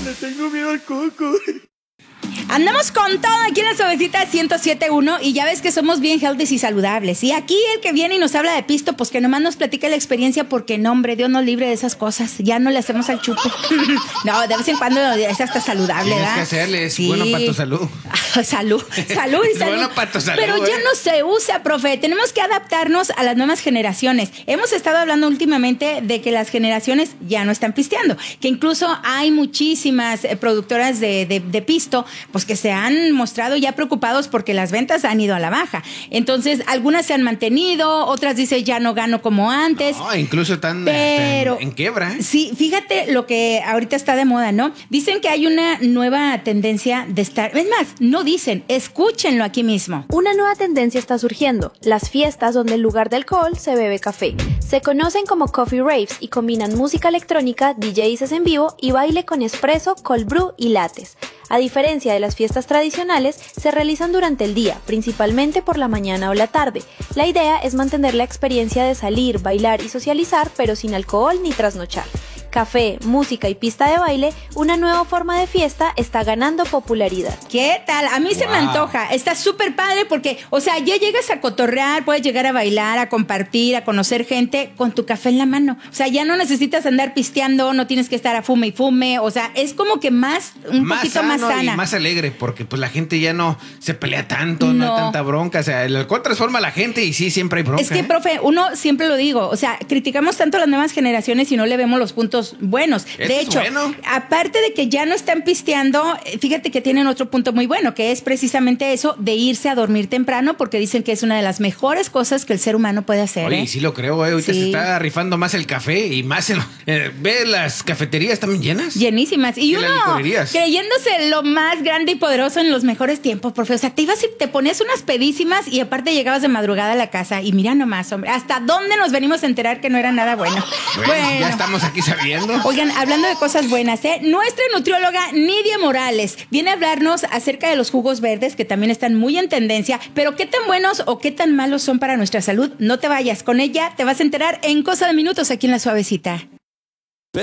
Le tengo miedo al coco. Andamos con todo aquí en la Suavecita 107.1 y ya ves que somos bien healthy y saludables. Y aquí el que viene y nos habla de pisto, pues que nomás nos platique la experiencia porque no, hombre, Dios nos libre de esas cosas. Ya no le hacemos al chupe. No, de vez en cuando es hasta saludable, Tienes ¿verdad? que hacerle, es Sí. bueno para tu salud. Salud y salud. Bueno para tu salud, Pero ya no se usa, profe. Tenemos que adaptarnos a las nuevas generaciones. Hemos estado hablando últimamente de que las generaciones ya no están pisteando, que incluso hay muchísimas productoras de pisto, pues que se han mostrado ya preocupados porque las ventas han ido a la baja. Entonces, algunas se han mantenido, otras dicen ya no gano como antes. No, incluso están en quiebra. Sí, fíjate lo que ahorita está de moda, ¿no? Dicen que hay una nueva tendencia de estar... Es más, no dicen, escúchenlo aquí mismo. Una nueva tendencia está surgiendo, las fiestas donde en lugar de alcohol se bebe café. Se conocen como coffee raves y combinan música electrónica, DJs en vivo y baile con espresso, cold brew y lattes. A diferencia de las fiestas tradicionales, se realizan durante el día, principalmente por la mañana o la tarde. La idea es mantener la experiencia de salir, bailar y socializar, pero sin alcohol ni trasnochar. Café, música y pista de baile, una nueva forma de fiesta está ganando popularidad. ¿Qué tal? A mí se me antoja. Está súper padre porque, o sea, ya llegas a cotorrear, puedes llegar a bailar, a compartir, a conocer gente con tu café en la mano. O sea, ya no necesitas andar pisteando, no tienes que estar a fume y fume. O sea, es como que un poquito más sana. Y más alegre, porque pues la gente ya no se pelea tanto, no hay tanta bronca. O sea, el alcohol transforma a la gente y sí, siempre hay bronca. Es que, profe, uno siempre lo digo, o sea, criticamos tanto a las nuevas generaciones y no le vemos los puntos buenos. De hecho, aparte de que ya no están pisteando, fíjate que tienen otro punto muy bueno, que es precisamente eso de irse a dormir temprano, porque dicen que es una de las mejores cosas que el ser humano puede hacer. Oye, sí lo creo, ahorita se está rifando más el café y más ve las cafeterías también llenas. Llenísimas. Y uno creyéndose lo más grande y poderoso en los mejores tiempos, profe. O sea, te ibas y te ponías unas pedísimas y aparte llegabas de madrugada a la casa y mira nomás, hombre, ¿hasta dónde nos venimos a enterar que no era nada bueno? Bueno, ya estamos aquí sabiendo. Oigan, hablando de cosas buenas, nuestra nutrióloga Nidia Morales viene a hablarnos acerca de los jugos verdes que también están muy en tendencia, pero qué tan buenos o qué tan malos son para nuestra salud. No te vayas, con ella te vas a enterar en cosa de minutos aquí en La Suavecita.